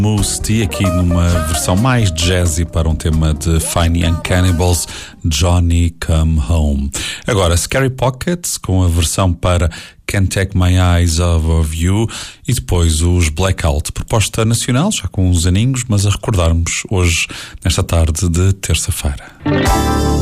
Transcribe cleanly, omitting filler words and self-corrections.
Mousse T aqui numa versão mais jazzy para um tema de Fine Young Cannibals, Johnny Come Home. Agora, Scary Pockets com a versão para Can't Take My Eyes Off of You e depois os Blackout, proposta nacional, já com uns aninhos, mas a recordarmos hoje, nesta tarde de terça-feira.